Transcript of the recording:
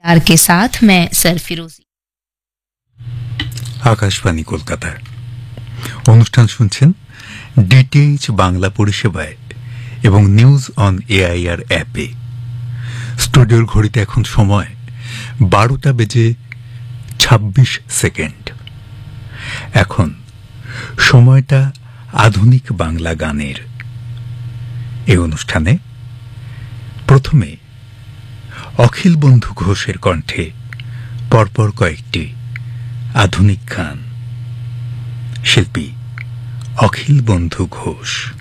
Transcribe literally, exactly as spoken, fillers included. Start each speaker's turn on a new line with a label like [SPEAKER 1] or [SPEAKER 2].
[SPEAKER 1] Are के साथ मैं सरफिरोजी।
[SPEAKER 2] আকাশবাণী কলকাতা অনুষ্ঠান শুনছেন ডিটিএইচ বাংলা পরিষেবায় এবং নিউজ অন এআইআর অ্যাপে। স্টুডিওর ঘড়িতে এখন সময় বারোটা বেজে ছাব্বিশ সেকেন্ড। এখন সময়টা আধুনিক বাংলা গানের। এই অনুষ্ঠানে প্রথমে অখিল বন্ধু ঘোষের কণ্ঠে পরপর কয়েকটি আধুনিক গান। শিল্পী অখিল বন্ধু ঘোষ।